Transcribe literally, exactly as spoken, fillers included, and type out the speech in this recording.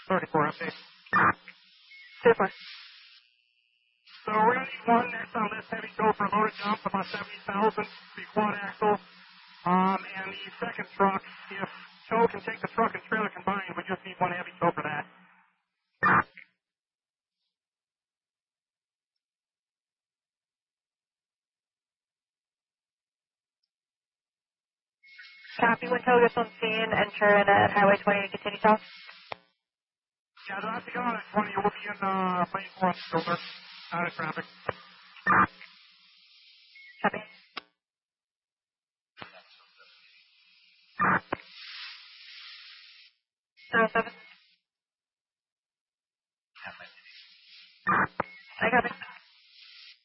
thirty-four update. thirty-four. So we're going to need one next on this heavy tow for a loaded dump, about seventy thousand, the quad axle. Um, and the second truck, if tow can take the truck and trailer combined, we just need one heavy tow for that. Copy. When tow gets on scene, enter in at Highway twenty and continue south. Yeah, they'll have to go on at twenty. We'll be in uh, lane four on the shoulder, out of traffic. Copy. Zero seven.